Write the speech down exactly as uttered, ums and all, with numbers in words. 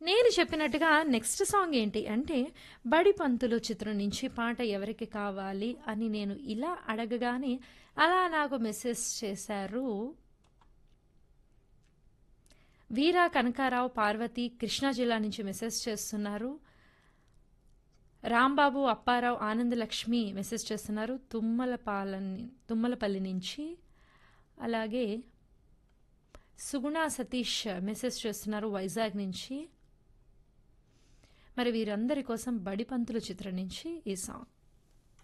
నేను చెప్పినట్టుగా next song ఏంటి అంటే 'బడి పంతులు' చిత్రం నుంచి పాట ఎవరికి కావాలి అని నేను ఇలా అడగగానే అలా నాకు మెసేజ్ చేశారు వీరా కనకారావు పార్వతి కృష్ణా జిల్లా నుంచి మెసేజ్ చేస్తున్నారు. రాంబాబు అప్పారావు ఆనందలక్ష్మి మెసేజ్ చేస్తున్నారు తుమ్మలపాలని తుమ్మలపల్లి నుంచి. అలాగే సుగుణ సతీష్ మెసేజ్ చేస్తున్నారు వైజాగ్ నుంచి. మరి వీరందరి కోసం బడిపంతుల చిత్రం నుంచి ఈ సాంగ్.